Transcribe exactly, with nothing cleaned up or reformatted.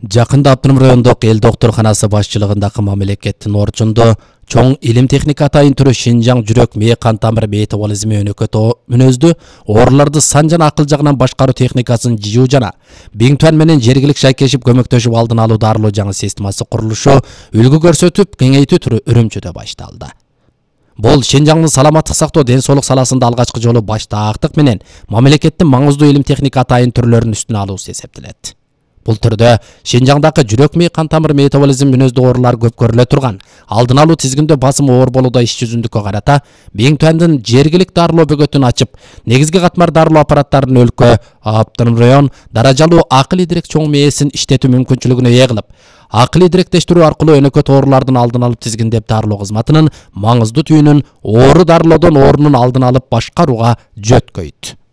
Жақында Автоном райондық ел докторханасы башчылыгындагы мамлекеттин орчунда чоң илим техника атайын түрі Шинжаң жүрөк мээ кан тамыр метаболизми өнөкөт мүнөздү ооруларды сан жана акыл жагынан башкаруу техникасын жыйуу жана Биңтуан менен жергилик шайкешип көмөктөшүп алдын алуу дарылоо жаңы системасы курулушу үлгү көрсөтүп кеңейтүү түрү Үрүмчүдө башталды. Бул Шинжаңдын саламаттык сактоо ден соолук саласында алгачкы жолу баштаактык менен мамлекеттин маңыздуу илим техника атайын түрлөрүнүн үстүнө алуусу эсептелет. Бул түрдө Шинжаңдагы жүрөк мээ кан тамыр метаболизм мүнөздүү оорулар көп көрүлө турган алдын алуу тизгиндө басым оор болууда иш жүзүндүккө карата Биңтуандын жергилик дарылоо бөгөтүн ачып, негизги катмар дарылоо аппараттарын өлкө, Автоном район даражалуу акыл идирек чоң мээсин иштетүү мүмкүнчүлүгүнө ээ кылып, акыл идиректештирүү аркылуу өнөкөт оорулардын алдын алып тизгиндеп дарылоо кызматынын маңыздуу түйүнүн оору дарылоодон оорунун алдын алып башкарууга жөткөйт.